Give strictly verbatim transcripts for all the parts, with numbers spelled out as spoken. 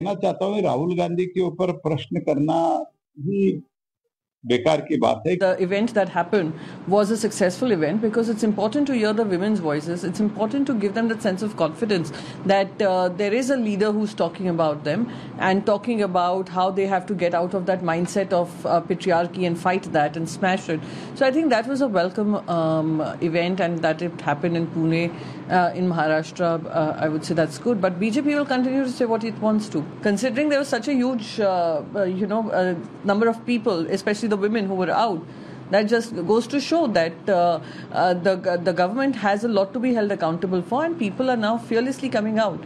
मैं चाहता हूँ राहुल गांधी के ऊपर प्रश्न करना ही बेकार की बात है. The event that happened was a successful event because it's important to hear the women's voices. It's important to give them that sense of confidence that uh, there is a leader who's talking about them and talking about how they have to get out of that mindset of uh, patriarchy and fight that and smash it. So I think that was a welcome um, event, and that it happened in Pune, uh, in Maharashtra. Uh, I would say that's good. But B J P will continue to say what it wants to. Considering there was such a huge, uh, uh, you know, uh, number of people, especially the women who were out, that just goes to show that uh, uh, the the government has a lot to be held accountable for, and people are now fearlessly coming out.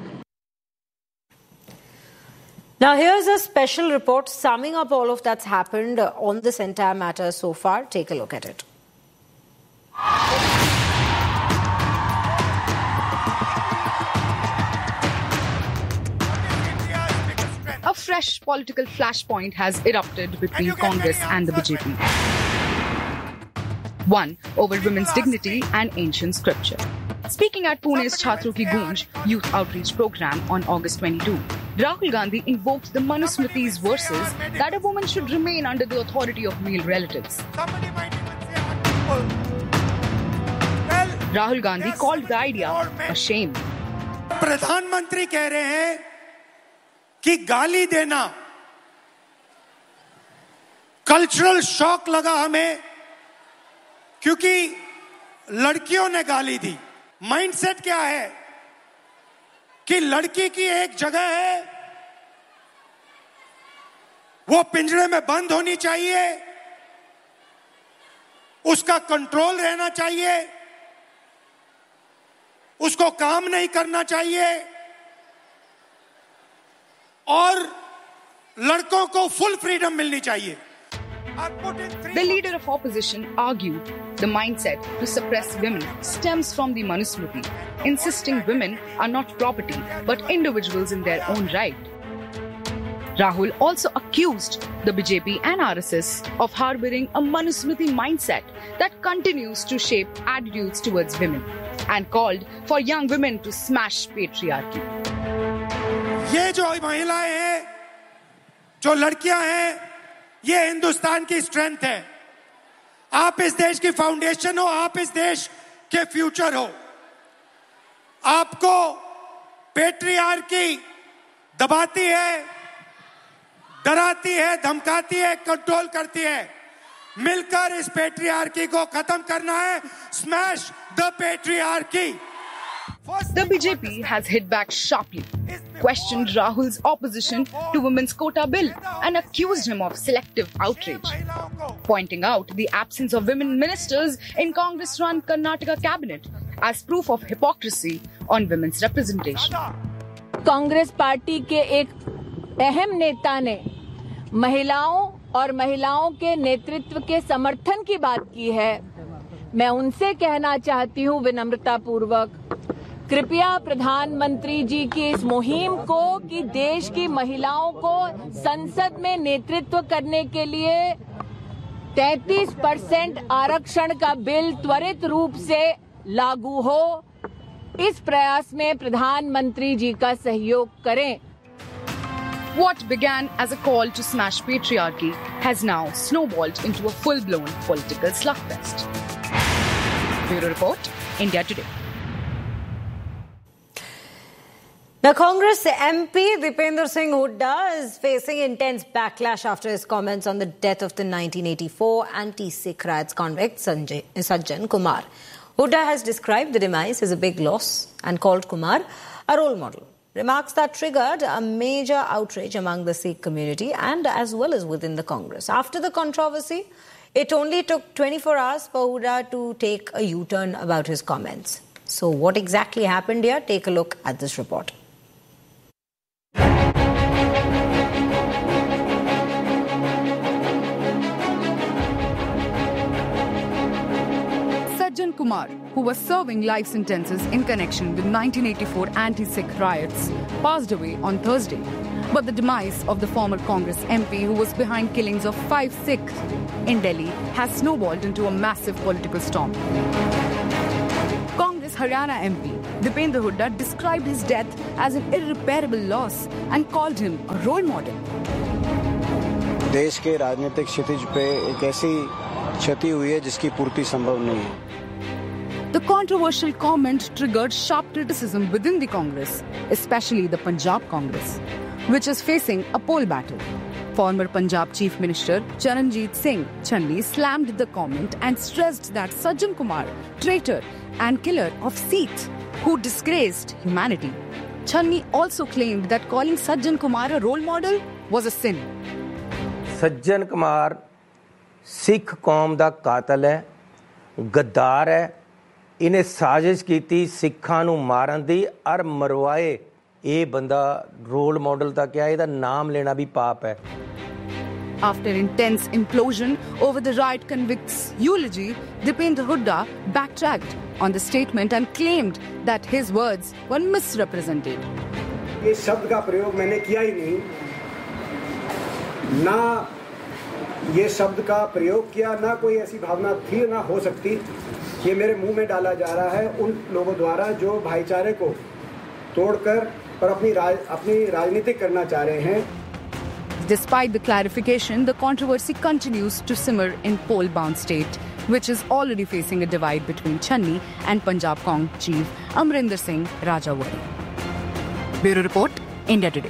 Now here's a special report summing up all of that's happened on this entire matter so far. Take a look at it. A fresh political flashpoint has erupted between Congress and the B J P. One over women's dignity and ancient scripture. Speaking at Pune's Chhatro Ki Goonj youth outreach program on August twenty-second, Rahul Gandhi invoked the Manusmriti's verses that a woman should remain under the authority of male relatives. Rahul Gandhi called the idea a shame. प्रधानमंत्री कह रहे हैं कि गाली देना, cultural shock लगा हमें क्योंकि लड़कियों ने गाली दी. माइंडसेट क्या है कि लड़की की एक जगह है, वो पिंजरे में बंद होनी चाहिए, उसका कंट्रोल रहना चाहिए, उसको काम नहीं करना चाहिए और लड़कों को फुल फ्रीडम मिलनी चाहिए. The leader of opposition argued the mindset to suppress women stems from the Manusmriti, insisting women are not property but individuals in their own right. Rahul also accused the B J P and R S S of harboring a Manusmriti mindset that continues to shape attitudes towards women and called for young women to smash patriarchy. ये जो महिलाएं हैं, जो लड़कियां हैं, ये हिंदुस्तान की strength है. आप इस देश की फाउंडेशन हो, आप इस देश के फ्यूचर हो. आपको पेट्रियार्की दबाती है, डराती है, धमकाती है, कंट्रोल करती है. मिलकर इस पेट्रियार्की को खत्म करना है. Smash the patriarchy. The B J P has hit back sharply, questioned Rahul's opposition to women's quota bill and accused him of selective outrage, pointing out the absence of women ministers in Congress-run Karnataka cabinet as proof of hypocrisy on women's representation. Congress party के एक अहम नेता ने महिलाओं और महिलाओं के नेतृत्व के समर्थन की बात की है. मैं उनसे कहना चाहती हूं विनम्रता पूर्वक, कृपया प्रधानमंत्री जी की इस मुहिम को कि देश की महिलाओं को संसद में नेतृत्व करने के लिए तैंतीस परसेंट आरक्षण का बिल त्वरित रूप से लागू हो, इस प्रयास में प्रधानमंत्री जी का सहयोग करें. What began as a call to smash patriarchy has now snowballed into a full-blown political slugfest. Bureau Report, India Today. The Congress M P Dipender Singh Hooda is facing intense backlash after his comments on the death of the nineteen eighty-four anti-Sikh riots convict Sanjay, Sajjan Kumar. Hooda has described the demise as a big loss and called Kumar a role model. Remarks that triggered a major outrage among the Sikh community and as well as within the Congress. After the controversy, it only took twenty-four hours for Hooda to take a U-turn about his comments. So what exactly happened here? Take a look at this report. Sajjan Kumar, who was serving life sentences in connection with nineteen eighty-four anti-Sikh riots, passed away on Thursday. But the demise of the former Congress M P who was behind killings of five Sikhs in Delhi has snowballed into a massive political storm. Congress Haryana M P Dipendra Hooda described his death as an irreparable loss and called him a role model. देश के राजनीतिक क्षितिज पे एक ऐसी क्षति हुई है जिसकी पूर्ति संभव नहीं है. The controversial comment triggered sharp criticism within the Congress, especially the Punjab Congress, which is facing a poll battle. Former Punjab Chief Minister Charanjit Singh Channi slammed the comment and stressed that Sajjan Kumar, traitor and killer of Sikhs who disgraced humanity. Channi also claimed that calling Sajjan Kumar a role model was a sin. Sajjan Kumar Sikh कौम ਦਾ ਕਾਤਲ ਹੈ, ਗੱਦਾਰ ਹੈ, ਇਹਨੇ ਸਾਜ਼ਿਸ਼ ਕੀਤੀ ਸਿੱਖਾਂ ਨੂੰ ਮਾਰਨ ਦੀ ਔਰ ਮਰਵਾਏ. ਇਹ ਬੰਦਾ ਰੋਲ ਮਾਡਲ ਤਾਂ ਕਿਹਾ, ਇਹਦਾ ਨਾਮ ਲੈਣਾ ਵੀ ਪਾਪ ਹੈ. After intense implosion over the riot convicts' eulogy, Dipendra Hooda backtracked on the statement and claimed that his words were misrepresented. इस शब्द का प्रयोग मैंने किया ही नहीं, ना ये शब्द का प्रयोग किया, ना कोई ऐसी भावना थी, ना हो सकती. ये मेरे मुंह में डाला जा रहा है उन लोगों द्वारा जो भाईचारे को तोड़कर और अपनी राज, अपनी राजनीति करना चाह रहे हैं. Despite the clarification, the controversy continues to simmer in poll-bound state, which is already facing a divide between Channi and Punjab Cong chief Amrinder Singh Rajawari. Bureau Report, India Today.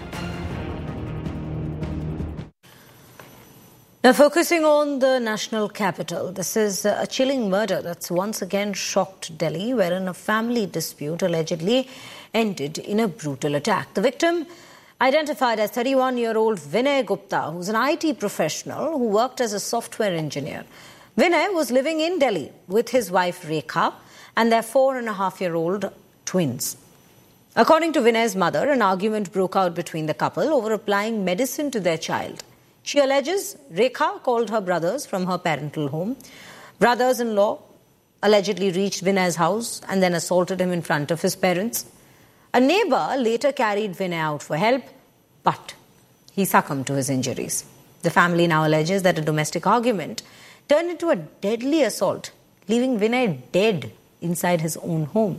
Now focusing on the national capital, this is a chilling murder that's once again shocked Delhi, wherein a family dispute allegedly ended in a brutal attack. The victim, identified as thirty-one-year-old Vinay Gupta, who's an I T professional who worked as a software engineer. Vinay was living in Delhi with his wife Rekha and their four and a half year old twins. According to Vinay's mother, an argument broke out between the couple over applying medicine to their child. She alleges Rekha called her brothers from her parental home. Brothers-in-law allegedly reached Vinay's house and then assaulted him in front of his parents. A neighbor later carried Vinay out for help, but he succumbed to his injuries. The family now alleges that a domestic argument turned into a deadly assault, leaving Vinay dead inside his own home.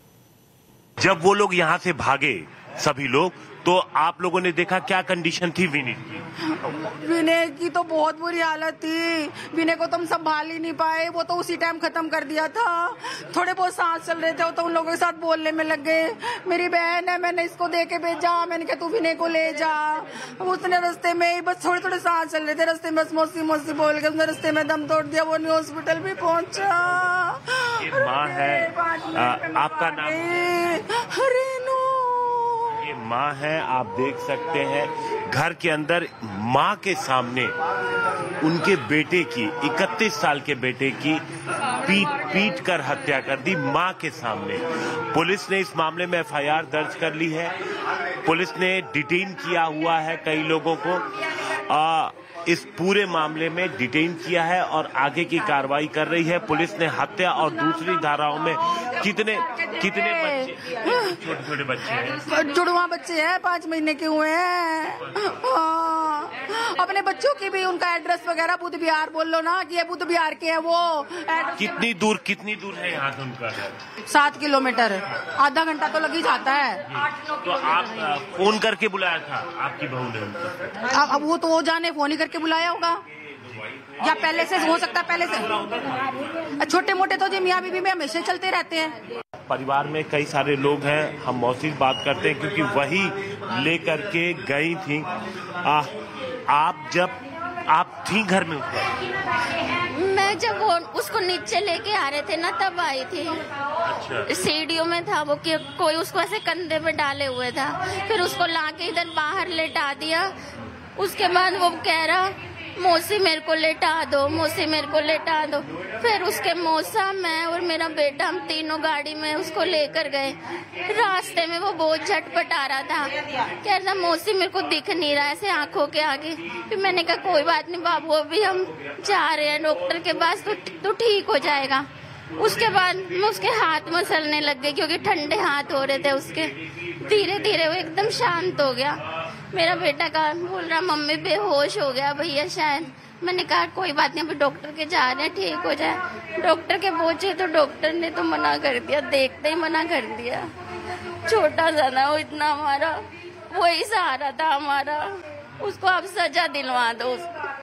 जब वो लोग यहाँ से भागे सभी लोग, तो आप लोगों ने देखा क्या कंडीशन थी विनय की? विनय की तो बहुत बुरी हालत थी. विनय को तो हम संभाल ही नहीं पाए, वो तो उसी टाइम खत्म कर दिया था. थोड़े बहुत सांस चल रहे थे तो उन लोगों के साथ बोलने में लग गए. मेरी बहन है, मैंने इसको दे के भेजा, मैंने कहा तू विनय को ले जा. उसने रास्ते में ही बस थोड़े थोड़े सांस चल रहे थे, रास्ते में बस मौसी मौसी बोल के उसने रास्ते में दम तोड़ दिया. वो नहीं हॉस्पिटल भी पहुंचा. ये माँ है, आ, आपका नाम? रेनू. ये माँ है, आप देख सकते हैं घर के अंदर माँ के सामने उनके बेटे की, इकतीस साल के बेटे की पीट पीट कर हत्या कर दी माँ के सामने. पुलिस ने इस मामले में एफ आई आर दर्ज कर ली है. पुलिस ने डिटेन किया हुआ है कई लोगों को. आ, इस पूरे मामले में डिटेन किया है और आगे की कार्रवाई कर रही है. पुलिस ने हत्या और दूसरी धाराओं में कितने कितने बच्चे, छोटे छोटे बच्चे हैं, जुड़वा बच्चे हैं, पाँच महीने के हुए हैं. अपने बच्चों की भी उनका एड्रेस वगैरह बुध बिहार बोल लो ना कि ये बुध बिहार के हैं. वो कितनी दूर कितनी दूर है यहाँ से उनका? सात किलोमीटर, आधा घंटा तो लग ही जाता है. तो आप फोन करके बुलाया था आपकी बहू ने उनको? अब वो तो वो जाने, फोन ही करके बुलाया होगा या पहले से हो सकता है. पहले से छोटे मोटे तो जी मियाँ बीबी में हमेशा चलते रहते हैं. परिवार में कई सारे लोग हैं, हम मौसी से बात करते हैं क्योंकि वही लेकर के गई थी. आ, आप जब आप थी घर में उसमें? मैं जब वो उसको नीचे लेके आ रहे थे ना तब आई थी. अच्छा. सीढ़ियों में था वो कि कोई उसको ऐसे कंधे पे डाले हुए था. फिर उसको लाके इधर बाहर लेटा दिया. उसके बाद वो कह रहा मौसी मेरे को लेटा दो, मौसी मेरे को लेटा दो. फिर उसके मौसा, मैं और मेरा बेटा, हम तीनों गाड़ी में उसको लेकर गए. रास्ते में वो बहुत झटपटा रहा था, कह रहा मौसी मेरे को दिख नहीं रहा ऐसे आंखों के आगे. फिर मैंने कहा कोई बात नहीं बाबू, अभी हम जा रहे हैं डॉक्टर के पास, तो तो ठीक हो जाएगा. उसके बाद मैं उसके हाथ मसलने लग गई क्योंकि ठंडे हाथ हो रहे थे उसके. धीरे धीरे वो एकदम शांत हो गया. मेरा बेटा का बोल रहा मम्मी बेहोश हो गया भैया शायद. मैंने कहा कोई बात नहीं, अभी डॉक्टर के जा रहे हैं, ठीक हो जाए। डॉक्टर के पहुंचे तो डॉक्टर ने तो मना कर दिया, देखते ही मना कर दिया। छोटा सा ना वो, इतना हमारा वही सहारा था हमारा, उसको आप सजा दिलवा दो।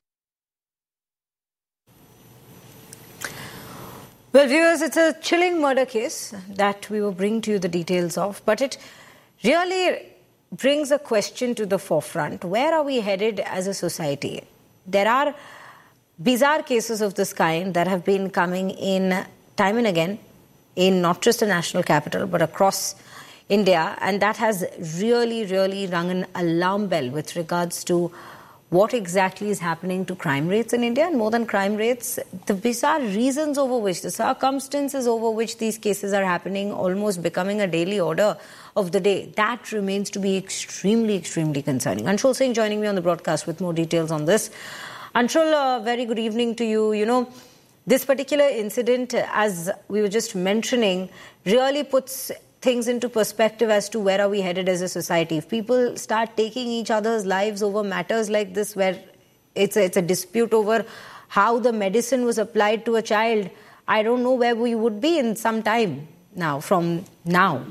Well, viewers, it's a chilling murder case that we will bring to you the details of, but it really brings a question to the forefront. Where are we headed as a society? There are bizarre cases of this kind that have been coming in time and again in not just the national capital but across India, and that has really, really rung an alarm bell with regards to what exactly is happening to crime rates in India, and more than crime rates, the bizarre reasons over which, the circumstances over which these cases are happening, almost becoming a daily order of the day. That remains to be extremely, extremely concerning. Anshul Singh joining me on the broadcast with more details on this. Anshul, uh, very good evening to you. You know, this particular incident, as we were just mentioning, really puts things into perspective as to where are we headed as a society. If people start taking each other's lives over matters like this, where it's a, it's a dispute over how the medicine was applied to a child, I don't know where we would be in some time now, from now.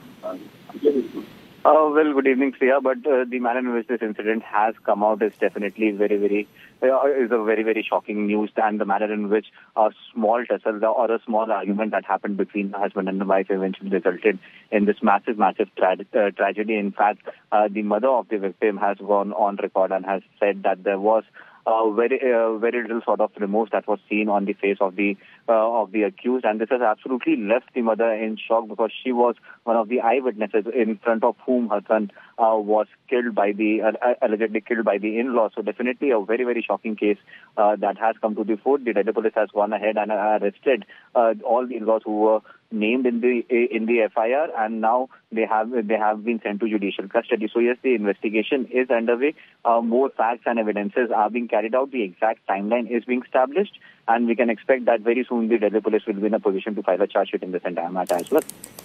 Uh, well, good evening, Priya. But uh, the manner in which this incident has come out is definitely very, very, uh, is a very, very shocking news. And the manner in which a small tussle or a small argument that happened between the husband and the wife eventually resulted in this massive, massive tra- uh, tragedy. In fact, uh, the mother of the victim has gone on record and has said that there was Uh, very, uh, very little sort of remorse that was seen on the face of the uh, of the accused, and this has absolutely left the mother in shock because she was one of the eyewitnesses in front of whom her son uh, was killed by the uh, allegedly killed by the in-law. So definitely a very, very shocking case uh, that has come to the fore. The Delhi police has gone ahead and arrested uh, all the in-laws who were named in the in the F I R, and now they have they have been sent to judicial custody. So yes, the investigation is underway. Uh, more facts and evidences are being carried out. The exact timeline is being established, and we can expect that very soon the Delhi police will be in a position to file a charge sheet in this entire matter as well.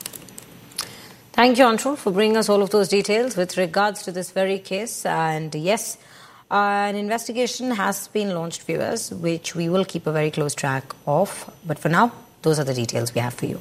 Thank you, Anshul, for bringing us all of those details with regards to this very case. And yes, uh, an investigation has been launched, viewers, which we will keep a very close track of. But for now, those are the details we have for you.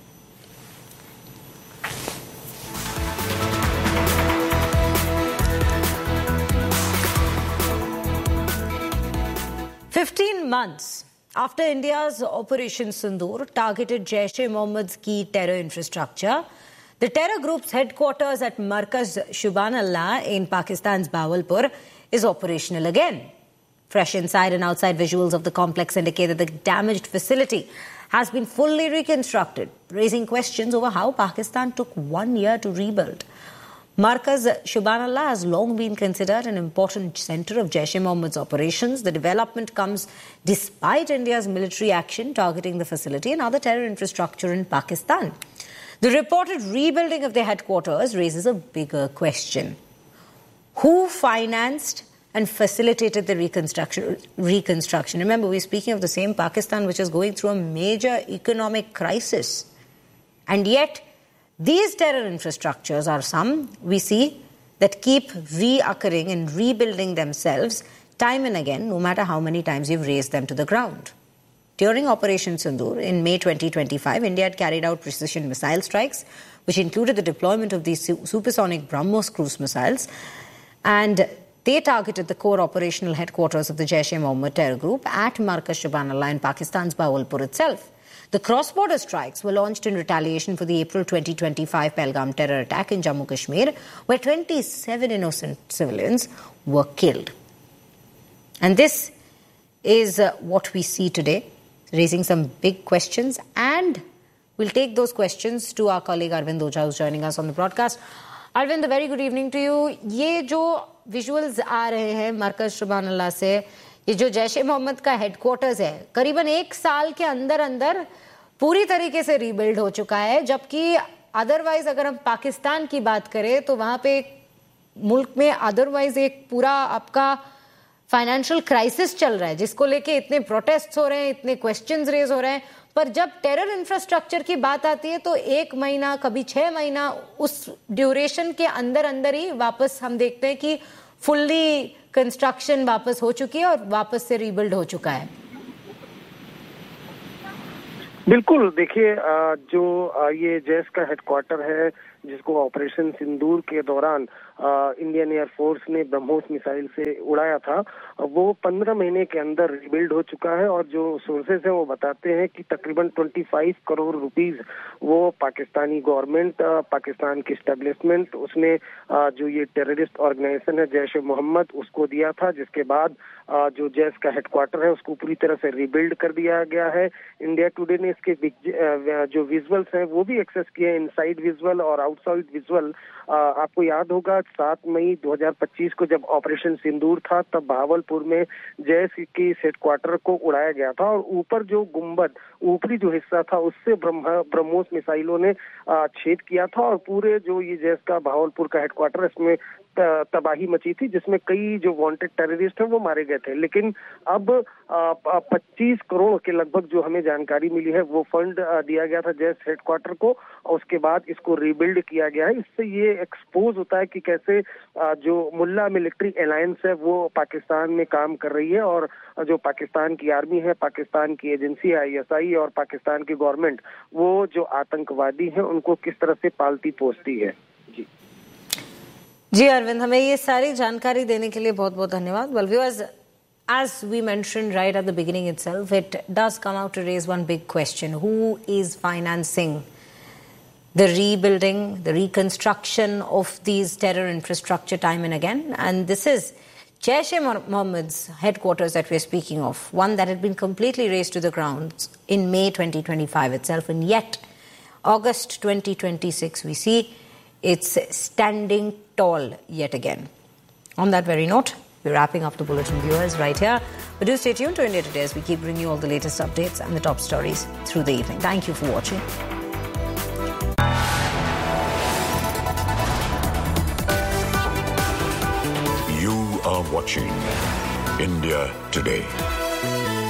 Fifteen months after India's Operation Sindoor targeted Jaish-e-Mohammed's key terror infrastructure, the terror group's headquarters at Markaz Subhanallah in Pakistan's Bahawalpur is operational again. Fresh inside and outside visuals of the complex indicate that the damaged facility has been fully reconstructed, raising questions over how Pakistan took one year to rebuild. Markaz Subhanallah has long been considered an important center of Jaish-e-Mohammed's operations. The development comes despite India's military action targeting the facility and other terror infrastructure in Pakistan. The reported rebuilding of their headquarters raises a bigger question. Who financed and facilitated the reconstruction? reconstruction? Remember, we're speaking of the same Pakistan which is going through a major economic crisis. And yet, these terror infrastructures are some, we see, that keep reoccurring and rebuilding themselves time and again, no matter how many times you've raised them to the ground. During Operation Sindoor in May twenty twenty-five, India had carried out precision missile strikes, which included the deployment of these supersonic BrahMos cruise missiles, and they targeted the core operational headquarters of the Jaish-e-Mohammed terror group at Markaz Subhanallah in Pakistan's Bahawalpur itself. The cross-border strikes were launched in retaliation for the April twenty twenty-five Pahalgam terror attack in Jammu Kashmir, where twenty-seven innocent civilians were killed. And this is uh, what we see today, raising some big questions. And we'll take those questions to our colleague Arvind Oja, who's joining us on the broadcast. Arvind, a very good evening to you. ये जो visuals आ रहे हैं Markaz Subhanallah से, ये जो जैश-ए-मोहम्मद का headquarters है, करीबन एक साल के अंदर अंदर पूरी तरीके से रीबिल्ड हो चुका है, जबकि अदरवाइज अगर हम पाकिस्तान की बात करें तो वहां पे मुल्क में अदरवाइज एक पूरा आपका फाइनेंशियल क्राइसिस चल रहा है, जिसको लेके इतने प्रोटेस्ट्स हो रहे हैं, इतने क्वेश्चंस रेज हो रहे हैं. पर जब टेरर इंफ्रास्ट्रक्चर की बात आती है तो एक महीना, कभी छह महीना, उस ड्यूरेशन के अंदर अंदर ही वापस हम देखते हैं कि फुल्ली कंस्ट्रक्शन वापस हो चुकी है और वापस से रीबिल्ड हो चुका है? बिल्कुल, देखिए जो ये जैश का हेडक्वार्टर है जिसको ऑपरेशन सिंदूर के दौरान इंडियन एयरफोर्स ने ब्रह्मोस मिसाइल से उड़ाया था, वो पंद्रह महीने के अंदर रिबिल्ड हो चुका है। और जो सोर्सेस हैं वो बताते हैं कि तकरीबन पच्चीस करोड़ रुपीस वो पाकिस्तानी गवर्नमेंट, पाकिस्तान की एस्टेब्लिशमेंट, उसने जो ये टेररिस्ट ऑर्गेनाइजेशन है जैश ए मोहम्मद, उसको दिया था, जिसके बाद जो जैश का हेडक्वार्टर है उसको पूरी तरह से रिबिल्ड कर दिया गया है। इंडिया टुडे ने इसके जो विजुअल्स हैं वो भी एक्सेस किए, इनसाइड विजुअल और आउटसाइड विजुअल। आपको याद होगा सात मई दो हज़ार पच्चीस को जब ऑपरेशन सिंदूर था तब भावलपुर में जैश के हेडक्वार्टर को उड़ाया गया था और ऊपर जो गुंबद, ऊपरी जो हिस्सा था उससे ब्रह्मोस मिसाइलों ने छेद किया था और पूरे जो ये जैश का भावलपुर का हेडक्वार्टर, इसमें तबाही मची थी जिसमें कई जो वांटेड टेररिस्ट हैं वो मारे गए थे। लेकिन अब पच्चीस करोड़ के लगभग जो हमें जानकारी मिली है वो फंड दिया गया था जैश हेडक्वार्टर को और उसके बाद इसको रिबिल्ड किया गया है। इससे ये एक्सपोज होता है कि कैसे जो मुल्ला मिलिट्री अलायंस है वो पाकिस्तान में काम कर रही है और जो पाकिस्तान की आर्मी है, पाकिस्तान की एजेंसी आई एस आई और पाकिस्तान की गवर्नमेंट, वो जो आतंकवादी हैं उनको किस तरह से पालती पोसती है। जी जी अरविंद, हमें ये सारी जानकारी देने के लिए बहुत बहुत धन्यवाद। Well, viewers, as we mentioned right at the beginning itself, it does come out to raise one big question. Who is financing the rebuilding, the reconstruction of these terror infrastructure time and again? And this is Jaish-e-Mohammed's headquarters that we're speaking of, one that had been completely razed to the ground in May twenty twenty-five itself. And yet, August twenty twenty-six, we see it's standing tall yet again. On that very note, we're wrapping up the bulletin, viewers, right here. But do stay tuned to India Today as we keep bringing you all the latest updates and the top stories through the evening. Thank you for watching. You are watching India Today.